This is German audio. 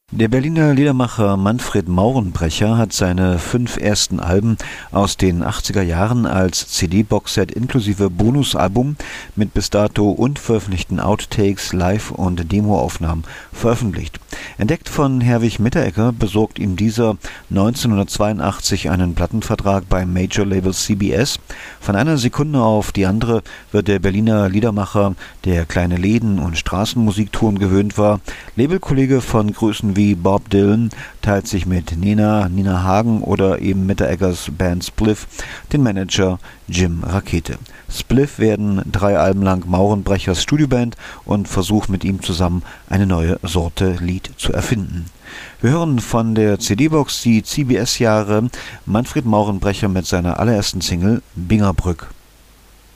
Der Berliner Liedermacher Manfred Maurenbrecher hat seine 5 ersten Alben aus den 80er Jahren als CD-Boxset inklusive Bonusalbum mit bis dato unveröffentlichten Outtakes, Live- und Demoaufnahmen veröffentlicht. Entdeckt von Herwig Mitteregger besorgt ihm dieser 1982 einen Plattenvertrag beim Major-Label CBS. Von einer Sekunde auf die andere wird der Berliner Liedermacher, der kleine Läden und Straßenmusiktouren gewöhnt war, Labelkollege von Größen wie Bob Dylan, teilt sich mit Nina Hagen oder eben Mittereggers Band Spliff den Manager Jim Rakete. Spliff werden 3 Alben lang Maurenbrechers Studioband und versucht mit ihm zusammen eine neue Sorte Lied zu erfinden. Wir hören von der CD-Box die CBS-Jahre Manfred Maurenbrecher mit seiner allerersten Single Bingerbrück.